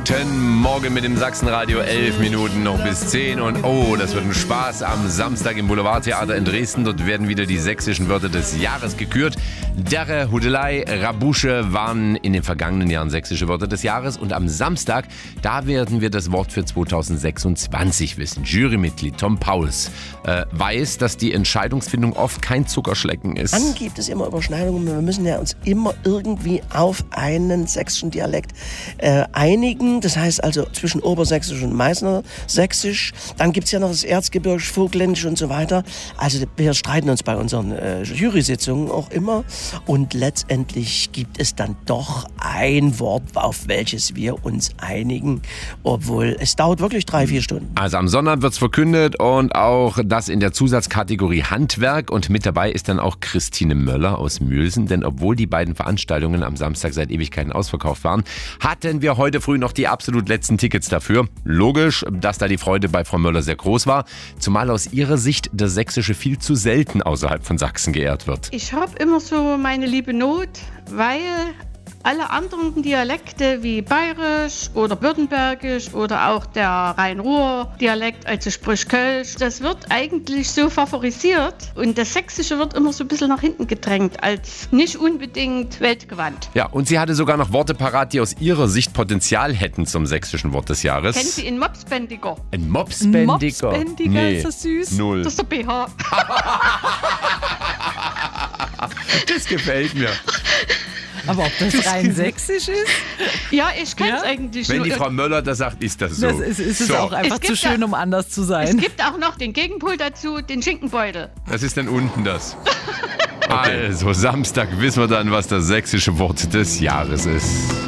Guten Morgen mit dem Sachsenradio, 11 Minuten noch bis 10 und das wird ein Spaß am Samstag im Boulevardtheater in Dresden. Dort werden wieder die sächsischen Wörter des Jahres gekürt. Derre, Hudelei, Rabusche waren in den vergangenen Jahren sächsische Wörter des Jahres und am Samstag, da werden wir das Wort für 2026 wissen. Jurymitglied Tom Pauls weiß, dass die Entscheidungsfindung oft kein Zuckerschlecken ist. Dann gibt es immer Überschneidungen. Wir müssen ja uns immer irgendwie auf einen sächsischen Dialekt einigen. Das heißt also zwischen Obersächsisch und Meißnersächsisch. Dann gibt es ja noch das Erzgebirgisch, Vogtländisch und so weiter. Also wir streiten uns bei unseren Jury-Sitzungen auch immer. Und letztendlich gibt es dann doch ein Wort, auf welches wir uns einigen. Obwohl es dauert wirklich 3-4 Stunden. Also am Sonntag wird es verkündet und auch das in der Zusatzkategorie Handwerk. Und mit dabei ist dann auch Christine Möller aus Mülsen. Denn obwohl die beiden Veranstaltungen am Samstag seit Ewigkeiten ausverkauft waren, hatten wir heute früh noch die absolut letzten Tickets dafür. Logisch, dass da die Freude bei Frau Möller sehr groß war. Zumal aus ihrer Sicht das Sächsische viel zu selten außerhalb von Sachsen geehrt wird. Ich habe immer so meine liebe Not, weil alle anderen Dialekte wie Bayerisch oder Württembergisch oder auch der Rhein-Ruhr-Dialekt, also sprich Kölsch, das wird eigentlich so favorisiert und das Sächsische wird immer so ein bisschen nach hinten gedrängt, als nicht unbedingt weltgewandt. Ja, und sie hatte sogar noch Worte parat, die aus ihrer Sicht Potenzial hätten zum sächsischen Wort des Jahres. Kennen Sie einen Mopsbändiger? Ein Mopsbändiger? Nee, ist das süß? Null. Das ist der BH. Das gefällt mir. Aber ob das rein sächsisch ist? Ja, ich kenne es eigentlich Wenn nur. die Frau Möller das sagt, ist das so. Das ist es auch einfach zu schön, um anders zu Es sein. gibt auch noch den Gegenpol dazu, den Schinkenbeutel. Das ist dann unten das. Also, Samstag wissen wir dann, was das sächsische Wort des Jahres ist.